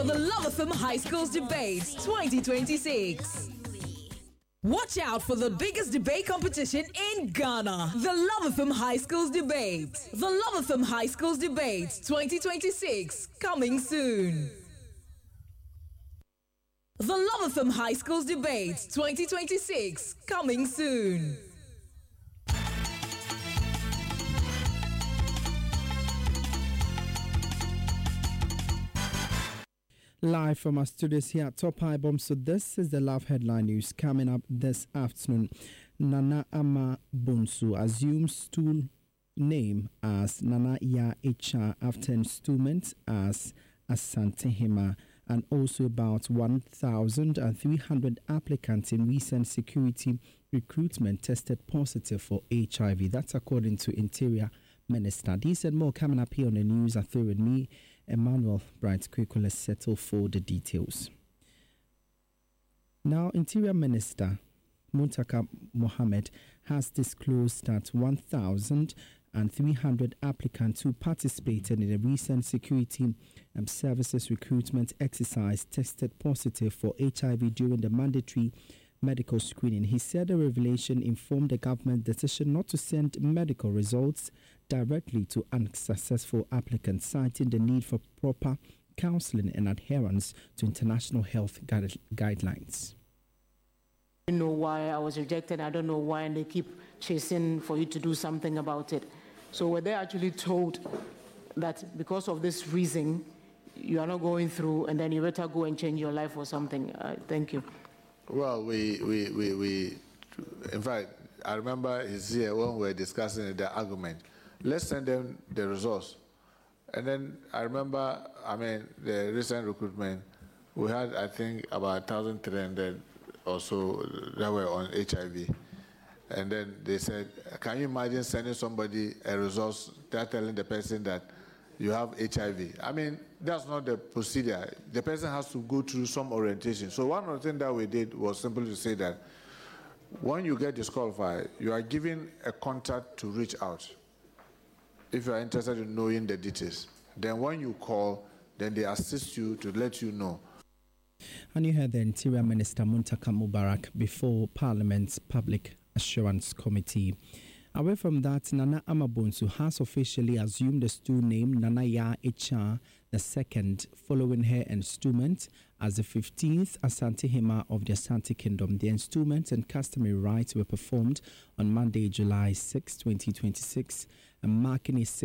The Love FM High Schools Debates 2026. Watch out for the biggest debate competition in Ghana. The Love FM High Schools Debates. The Love FM High Schools Debates 2026. Coming soon. The Love FM High Schools Debates 2026. Coming soon. Live from our studios here at Top High Bomb. So this is the Love Headline News coming up this afternoon. Nana Ama Bonsu assumes stool name as Nana Ya Echa after installment as Asante Hima, and also about 1,300 applicants in recent security recruitment tested positive for HIV. That's according to Interior Minister. These and more coming up here on the news. I throw with me, Emmanuel Bright. Quickly, let's settle for the details. Now, Interior Minister Muntaka Mohammed has disclosed that 1,300 applicants who participated in a recent security services recruitment exercise tested positive for HIV during the mandatory medical screening. He said the revelation informed the government decision not to send medical results directly to unsuccessful applicants, citing the need for proper counseling and adherence to international health guidelines. I don't know why I was rejected. I don't know why, and they keep chasing for you to do something about it. So were they actually told that because of this reason you are not going through, and then you better go and change your life or something? Thank you. Well, we in fact, I remember it's here when we were discussing the argument. Let's send them the results. And then I remember, the recent recruitment, we had, I think, about 1,300 or so that were on HIV. And then they said, can you imagine sending somebody a results, they're telling the person that you have HIV? That's not the procedure. The person has to go through some orientation. So one of the things that we did was simply to say that when you get disqualified, you are given a contact to reach out if you are interested in knowing the details. Then when you call, then they assist you to let you know. And you heard the Interior Minister Muntaka Mubarak before Parliament's Public Assurance Committee. Away from that, Nana Ama Bonsu has officially assumed the stool name Nana Ya Echa II, following her installment as the 15th Asante Hima of the Asante Kingdom. The installment and customary rites were performed on Monday, July 6, 2026, and marking his